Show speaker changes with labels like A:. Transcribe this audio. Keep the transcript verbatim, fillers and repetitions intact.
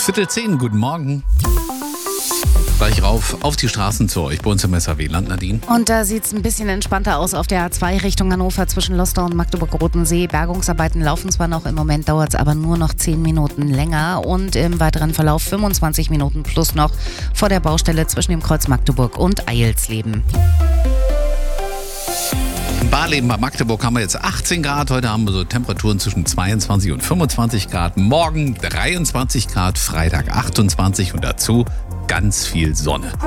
A: Viertel zehn, guten Morgen. Gleich rauf auf die Straßen zu euch bei uns im S H W-Land, Nadine.
B: Und da sieht es ein bisschen entspannter aus auf der A zwei Richtung Hannover zwischen Lostor und Magdeburg-Rotensee. Bergungsarbeiten laufen zwar noch, im Moment dauert es aber nur noch zehn Minuten länger. Und im weiteren Verlauf fünfundzwanzig Minuten plus noch vor der Baustelle zwischen dem Kreuz Magdeburg und Eilsleben.
A: In Barleben bei Magdeburg haben wir jetzt achtzehn Grad. Heute haben wir so Temperaturen zwischen zweiundzwanzig und fünfundzwanzig Grad. Morgen dreiundzwanzig Grad, Freitag achtundzwanzig und dazu ganz viel Sonne.